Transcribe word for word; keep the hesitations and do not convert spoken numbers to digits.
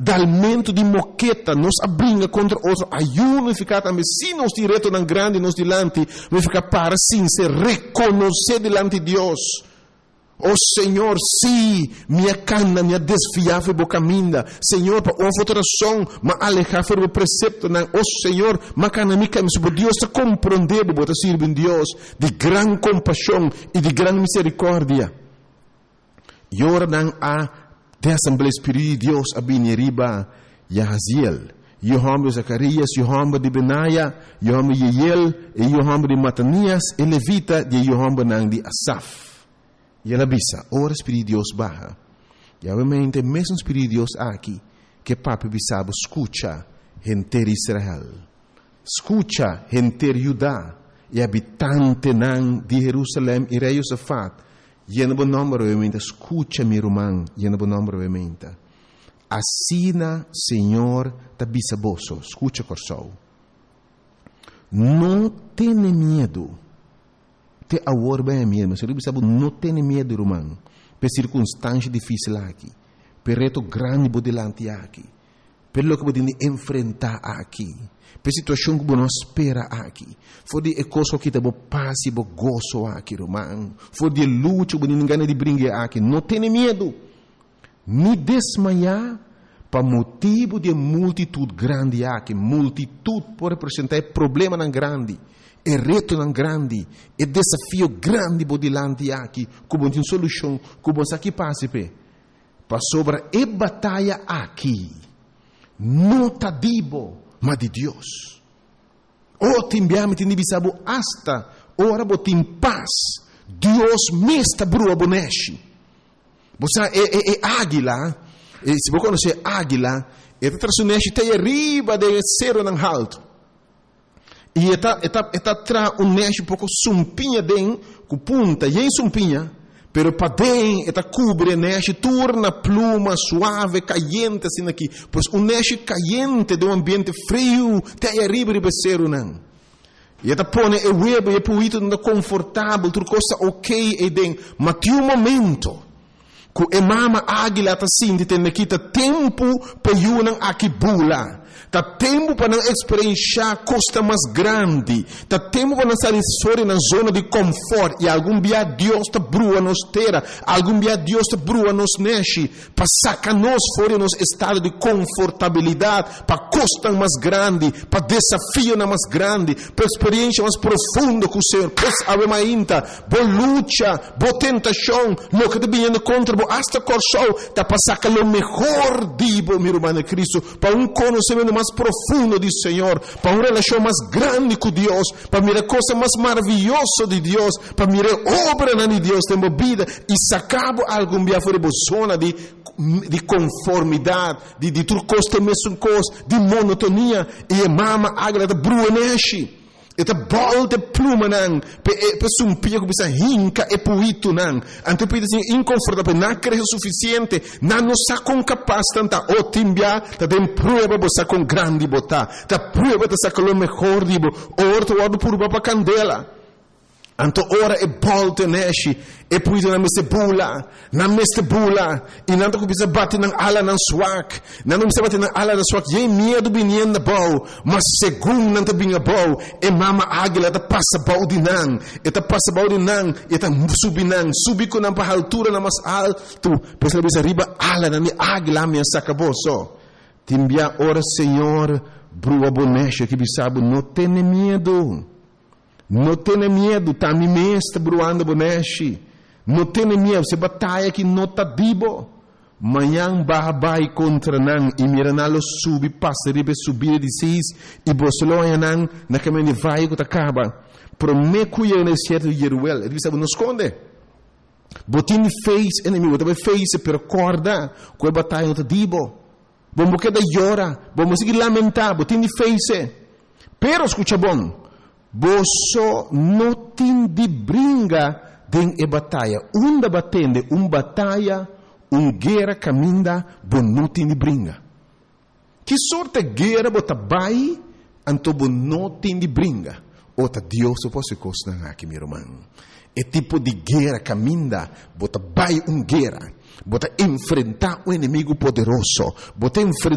dalmento de moqueta, nos abringa contra outro, ayuno e ficar também, se nos direto não grande, nos dilante, vai ficar para sim, se reconhecer delante de Deus. Oh Senhor, sim, minha cana, minha desfiar foi boa caminha. Senhor, para uma futuração, mas alejar foi o precepto. Oh Senhor, mas cana mica, mas Deus está compreendendo, bota servir Deus de grande compaixão e de grande misericórdia. E ora não há de Assembleia Espírita de Deus a bineriba Yahaziel. Yohamba Zacarias, Yohamba de Benaia, Yohamba de Yeiel, e Yohamba de Matanias, e Levita de Yohamba nang de Asaf. E ela bisa, ora Espírito de Deus barra. E obviamente, mesmo Espírito de Deus aqui, que papi bisabo, escucha, gente de Israel. Escucha, gente de Judá, e habitante nang de Jerusalém, e rei Josafat. E no bom nome, obviamente, escucha, meu irmão, e no bom nome, obviamente. Assina, Senhor, ta bisaboso, escucha, corsou. Não tenha medo. Te agora bem mesmo, mas eu sabe não tem medo, irmão, por circunstância difícil aqui, por reto grande por delante aqui, pelo que podemos enfrentar aqui, por situação que nós espera aqui, for de coisa que te bo paz e bo gozo aqui, irmão, for de luta que ninguém de brincar aqui, não tem medo, nem desmaiar, para motivo de multitude grande aqui, multitude por representar problema não grande. É reto não grande, é desafio grande por delante aqui, como tem solução, como aqui passa pe, para sobre a batalha aqui, não tá dibo, mas de Deus. O timbiame tem bisabo hasta, ora botim paz, Deus mesta brua boneshi. Você é, é, é águila, e se você conhecer águila, é traçuneshi tem arriba de cero não alto. E está está está tra um neche pouco sumpinha den com punta e em sumpinha, pero para den está cobre neche torna pluma suave caliente assim aqui, pois um neche caliente de um ambiente frio tem arriba de becero não. E está põe o web e puito não confortável, tudo coisa ok e den, mas tem um momento que a mama águila está assim de ter naquita tempo para yunang aqui bula. Tá tempo para não experienciar costa mais grande. Tá tempo para não sair fora na zona de conforto. E algum dia Deus está brua nos terra. Algum dia Deus está brua nos neche. Para sacar nós fora nos estado de confortabilidade. Para costa mais grande. Para desafio mais grande. Para experiência mais profunda com o Senhor. Pois ave mainta. Boa luta. Boa tentação. Lo que te vindo contra. Boa hasta corso. Tá para sacar o melhor dibo, meu irmão Cristo. Para um conhecimento mais profundo do Senhor, para uma relação mais grande com Deus, para mirar coisa mais maravilhosa de Deus, para mirar obra de Deus tem vida e sacar algum dia fora de zona de de conformidade, de de tudo coisa mesmo coisa, de monotonia e mama agrada bruneshi. Eta volta pluma nang, pe pe sumpia que bisa hinca e puito nang. Ante pe assim inconfortável, não creio suficiente, não nos sacam capaz tanta o timbia, ta tem prova bosa com grande bota, ta prova ta saca lo melhor dibo, orto wado por baba candela. Anto ora e volte neshi e puito na meste bula, na meste bula, e nanto que bisa bate nang ala nang swak, nanto bisa bate nang ala nang swak, ye medo binien na bau, mas segundo nanto binga bau, e mama águila ta passa bau di nang, e ta passa bau di nang, e ta subi nang, subi ko nang pa altura na mas alto, pesa bisa riba ala na mi águila mi sacaboso. Timbia ora Senhor, brua bonecha que bisabo não tem medo. Não tenha medo, tá me mestre bruando boneche. Não tenha medo, se batalha que não tá dibo. Manhã babai contra nan e miranalo subi passa ribe subir de seis e bosloia nan na caminho vai que tá acaba. Prometo eu nesse certo Jeruel, ele sabe nos esconde. Botin fez inimigo, também fez per corda, que batalha não tá dibo. Vamos que da llora, vamos seguir lamentar, botin fez. Pero escucha bom. Boso não tem de brinca den e batalha. Um da batende, um batalha, um guerra caminha, bom não tem de brinca. Que sorte guerra bota bai, anto bom não tem de brinca. Ota Deus se fosse coisa aqui, meu irmão. É tipo de guerra caminha, bota bai um guerra, bota enfrentar um inimigo poderoso, bota enfrentar